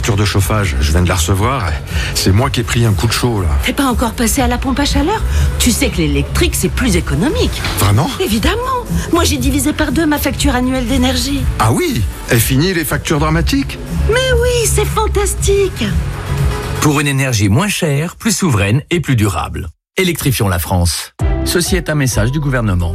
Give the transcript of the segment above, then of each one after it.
facture de chauffage, je viens de la recevoir. C'est moi qui ai pris un coup de chaud, là. T'es pas encore passé à la pompe à chaleur? Tu sais que l'électrique, c'est plus économique. Vraiment? Évidemment. Moi, j'ai divisé par 2 ma facture annuelle d'énergie. Ah oui? Et fini les factures dramatiques? Mais oui, c'est fantastique. Pour une énergie moins chère, plus souveraine et plus durable. Électrifions la France. Ceci est un message du gouvernement.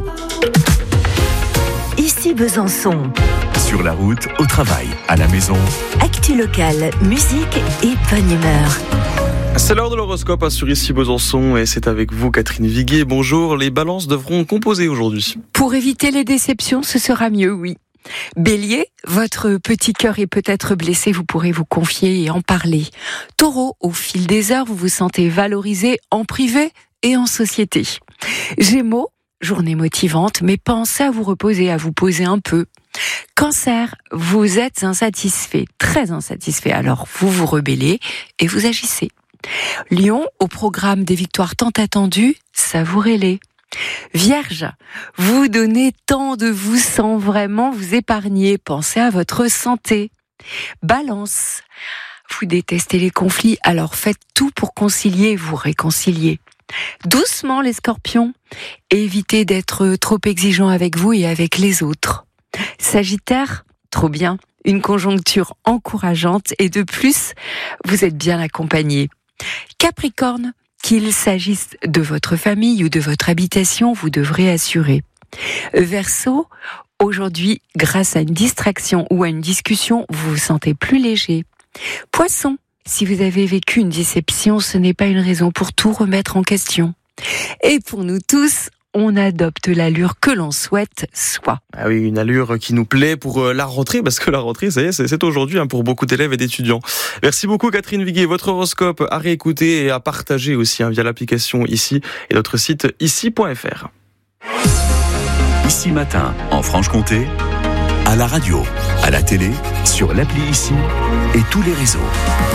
Ici Besançon. Sur la route, au travail, à la maison. Actu locale, musique et bonne humeur. C'est l'heure de l'horoscope sur Ici Besançon et c'est avec vous Catherine Viguier. Bonjour, les balances devront composer aujourd'hui. Pour éviter les déceptions, ce sera mieux, oui. Bélier, votre petit cœur est peut-être blessé, vous pourrez vous confier et en parler. Taureau, au fil des heures, vous vous sentez valorisé en privé et en société. Gémeaux, journée motivante, mais pensez à vous reposer, à vous poser un peu. Cancer, vous êtes insatisfait, très insatisfait, alors vous vous rebellez et vous agissez. Lion, au programme des victoires tant attendues, savourez-les. Vierge, vous donnez tant de vous sans vraiment vous épargner, pensez à votre santé. Balance, vous détestez les conflits, alors faites tout pour concilier et vous réconcilier. Doucement les scorpions, évitez d'être trop exigeants avec vous et avec les autres. Sagittaire, trop bien, une conjoncture encourageante et de plus, vous êtes bien accompagné. Capricorne, qu'il s'agisse de votre famille ou de votre habitation, vous devrez assurer. Verseau, aujourd'hui, grâce à une distraction ou à une discussion, vous vous sentez plus léger. Poisson, si vous avez vécu une déception, ce n'est pas une raison pour tout remettre en question. Et pour nous tous, on adopte l'allure que l'on souhaite soit. Ah oui, une allure qui nous plaît pour la rentrée, parce que la rentrée, ça y est, c'est aujourd'hui pour beaucoup d'élèves et d'étudiants. Merci beaucoup Catherine Viguier. Votre horoscope à réécouter et à partager aussi via l'application Ici et notre site ici.fr. Ici Matin, en Franche-Comté, à la radio, à la télé, sur l'appli Ici et tous les réseaux.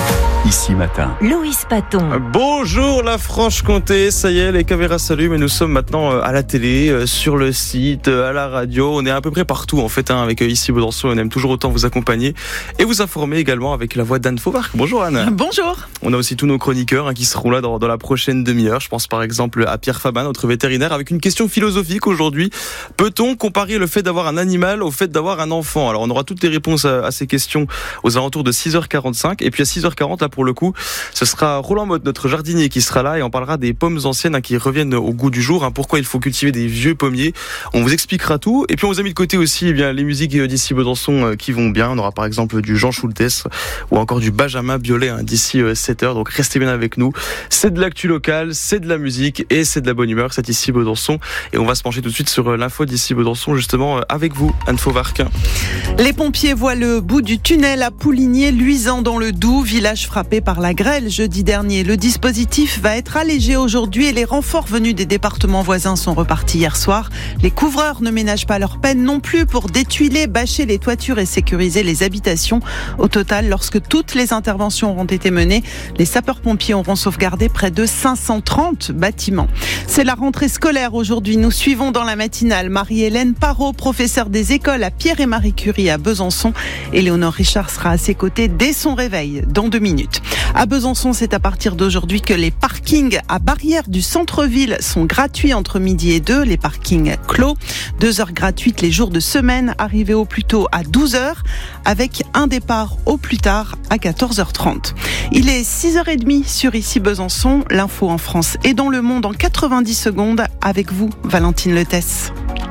Ici Matin. Loïs Paton. Bonjour la Franche-Comté, ça y est, les caméras s'allument et nous sommes maintenant à la télé, sur le site, à la radio. On est à peu près partout en fait avec Ici Besançon. On aime toujours autant vous accompagner et vous informer également avec la voix d'Anne Fauvarc. Bonjour Anne. Bonjour. On a aussi tous nos chroniqueurs qui seront là dans la prochaine demi-heure. Je pense par exemple à Pierre Fabin, notre vétérinaire, avec une question philosophique aujourd'hui. Peut-on comparer le fait d'avoir un animal au fait d'avoir un enfant? Alors on aura toutes les réponses à ces questions aux alentours de 6h45 et puis à 6h40 là pour le coup, ce sera Roland Motte, notre jardinier, qui sera là et on parlera des pommes anciennes qui reviennent au goût du jour. Pourquoi il faut cultiver des vieux pommiers. On vous expliquera tout. Et puis on vous a mis de côté aussi les musiques d'Ici Besançon qui vont bien. On aura par exemple du Jean Schultes ou encore du Benjamin Biolay d'ici 7h. Donc restez bien avec nous. C'est de l'actu locale, c'est de la musique et c'est de la bonne humeur. C'est Ici Besançon. Et on va se pencher tout de suite sur l'info d'Ici Besançon justement avec vous, Anne Fauvarc. Les pompiers voient le bout du tunnel à Pouligné, luisant dans le Doubs, village frappé par la grêle jeudi dernier. Le dispositif va être allégé aujourd'hui et les renforts venus des départements voisins sont repartis hier soir. Les couvreurs ne ménagent pas leur peine non plus pour détuiler, bâcher les toitures et sécuriser les habitations. Au total, lorsque toutes les interventions auront été menées, les sapeurs-pompiers auront sauvegardé près de 530 bâtiments. C'est la rentrée scolaire aujourd'hui. Nous suivons dans la matinale Marie-Hélène Parot, professeure des écoles à Pierre et Marie Curie à Besançon. Éléonore Richard sera à ses côtés dès son réveil dans 2 minutes. À Besançon, c'est à partir d'aujourd'hui que les parkings à barrière du centre-ville sont gratuits entre midi et 2. Les parkings clos. 2 heures gratuites les jours de semaine, arrivés au plus tôt à 12h, avec un départ au plus tard à 14h30. Il est 6h30 sur Ici Besançon. L'info en France et dans le monde en 90 secondes. Avec vous, Valentine Letesse.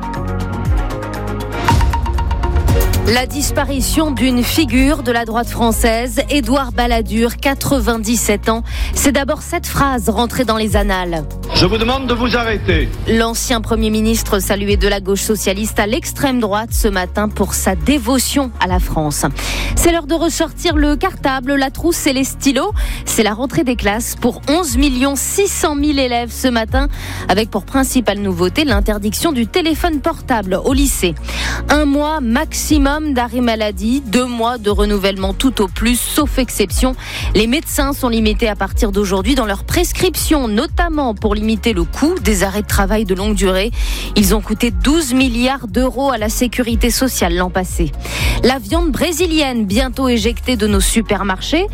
La disparition d'une figure de la droite française, Édouard Balladur, 97 ans. C'est d'abord cette phrase rentrée dans les annales. Je vous demande de vous arrêter. L'ancien Premier ministre salué de la gauche socialiste à l'extrême droite ce matin pour sa dévotion à la France. C'est l'heure de ressortir le cartable, la trousse et les stylos. C'est la rentrée des classes pour 11 600 000 élèves ce matin, avec pour principale nouveauté l'interdiction du téléphone portable au lycée. 1 mois maximum d'arrêt maladie, 2 mois de renouvellement tout au plus, sauf exception. Les médecins sont limités à partir d'aujourd'hui dans leurs prescriptions, notamment pour limiter le coût des arrêts de travail de longue durée. Ils ont coûté 12 milliards d'euros à la sécurité sociale l'an passé. La viande brésilienne, bientôt éjectée de nos supermarchés.